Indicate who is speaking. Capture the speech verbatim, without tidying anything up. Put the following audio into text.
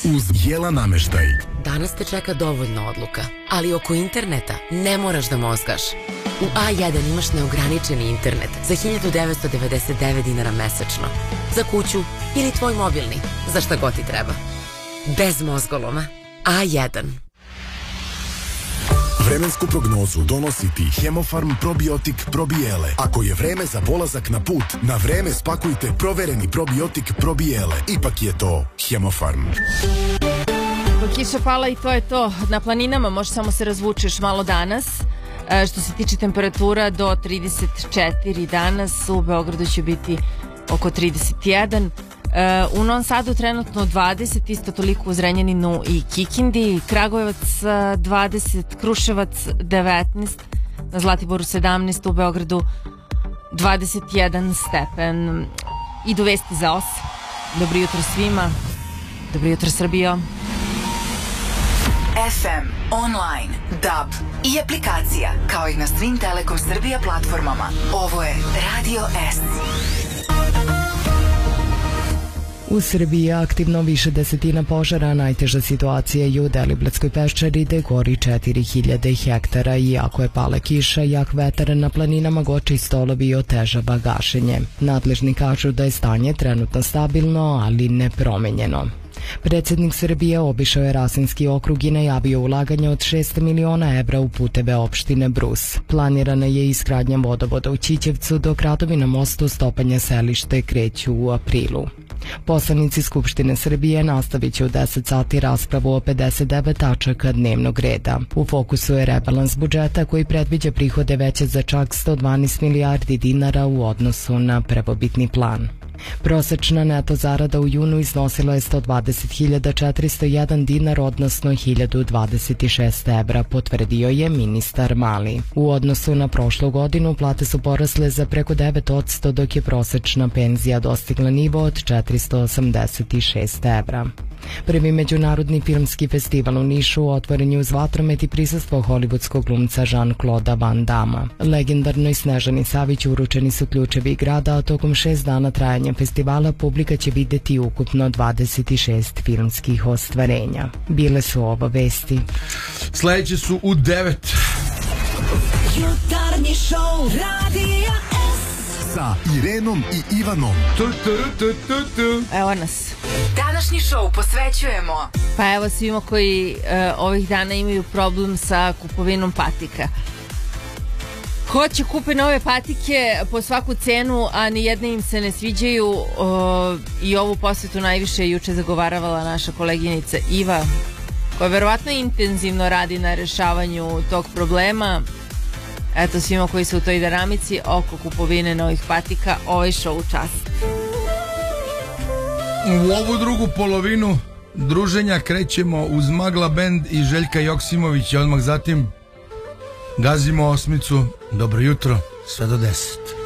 Speaker 1: uz Jela nameštaj.
Speaker 2: Danas te čeka dovoljno odluka, ali oko interneta ne moraš da mozgaš. U A jedan imaš neograničeni internet za hiljadu devetsto devedeset devet dinara mesečno. Za kuću ili tvoj mobilni, za šta god ti treba. Bez mozgoloma. A jedan.
Speaker 1: Vremensku prognozu donosi ti Hemofarm probiotik probijele. Ako je vreme za polazak na put, na vreme spakujte provereni probiotik probijele. Ipak je to Hemofarm.
Speaker 3: Kiša pala i to je to. Na planinama može samo se razvučeš malo danas. E, što se tiče temperatura do trideset četiri danas, u Beogradu će biti oko trideset jedan. E, u Novom Sadu trenutno dvadeset, isto toliko u Zrenjaninu i Kikindi, Kragujevac dvadeset, Kruševac devetnaest, na Zlatiboru sedamnaest, u Beogradu dvadeset jedan stepen. Idu vesti za os. Dobro jutro svima. Dobro jutro Srbijo.
Speaker 4: F M, online, D A B i aplikacija, kao i na svim Telekom Srbija platformama. Ovo je Radio S.
Speaker 5: U Srbiji je aktivno više desetina požara, najteža situacija je u Deliblatskoj peščari gde gori četiri hiljade hektara. Iako je pala kiša, jak vetar na planinama goči stolovi i otežava gašenje. Nadležni kažu da je stanje trenutno stabilno, ali nepromenjeno. Predsjednik Srbije obišao je Rasinski okrug i najavio ulaganje od šest miliona evra u puteve opštine Brus. Planirana je izgradnja vodovoda u Ćićevcu, dok radovi na mostu stopanja selište kreću u aprilu. Poslanici Skupštine Srbije nastavit će u deset sati raspravu o pedeset devet tačaka dnevnog reda. U fokusu je rebalans budžeta koji predviđa prihode veće za čak sto dvanaest milijardi dinara u odnosu na prvobitni plan. Prosečna neto zarada u junu iznosila je sto dvadeset hiljada četiristo jedan dinar, odnosno hiljadu dvadeset šest evra, potvrdio je ministar Mali. U odnosu na prošlu godinu plate su porasle za preko devet posto, dok je prosečna penzija dostigla nivo od četiristo osamdeset šest evra. Prvi međunarodni filmski festival u Nišu otvoren je uz vatromet i prisustvo hollywoodskog glumca Jean-Claude Van Damme. Legendarnoj Snežani Savić uručeni su ključevi grada, a tokom šest dana trajanja festivala publika će videti ukupno dvadeset šest filmskih ostvarenja. Bile su ovo vesti.
Speaker 6: Sledeće su u devet.
Speaker 7: Jutarnji šou Radija S
Speaker 1: sa Irenom i Ivanom.
Speaker 6: Tu, tu, tu, tu, tu.
Speaker 3: Evo nas.
Speaker 4: Današnji šou posvećujemo
Speaker 3: Pa evo svima koji e, ovih dana imaju problem sa kupovinom patika. Hoće kupe nove patike po svaku cenu, a nijedne im se ne sviđaju. O, I ovu posvetu najviše juče zagovaravala naša koleginica Iva, koja verovatno intenzivno radi na rešavanju tog problema. Eto svima koji su u toj dinamici oko kupovine novih patika, ovaj šou čast.
Speaker 6: U ovu drugu polovinu druženja krećemo uz Magla Band i Željka Joksimovića. Odmah zatim gazimo osmicu. Dobro jutro, sve do deset.